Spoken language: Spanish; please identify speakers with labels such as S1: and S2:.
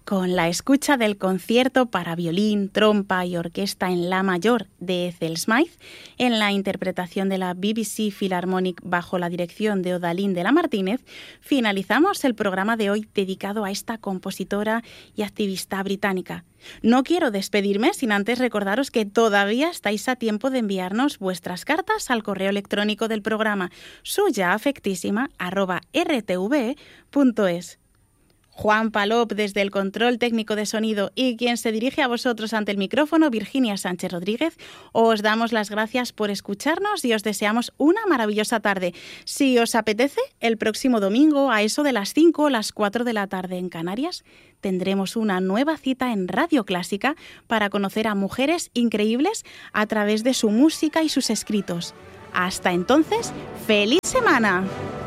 S1: con la escucha del concierto para violín, trompa y orquesta en la mayor de Ethel Smyth, en la interpretación de la BBC Philharmonic bajo la dirección de Odalín de la Martínez, finalizamos el programa de hoy dedicado a esta compositora y activista británica. No quiero despedirme sin antes recordaros que todavía estáis a tiempo de enviarnos vuestras cartas al correo electrónico del programa suyaafectísima@rtve.es. Juan Palop desde el control técnico de sonido y quien se dirige a vosotros ante el micrófono, Virginia Sánchez Rodríguez, os damos las gracias por escucharnos y os deseamos una maravillosa tarde. Si os apetece, el próximo domingo a eso de las 5 o las 4 de la tarde en Canarias, tendremos una nueva cita en Radio Clásica para conocer a mujeres increíbles a través de su música y sus escritos. Hasta entonces, ¡feliz semana!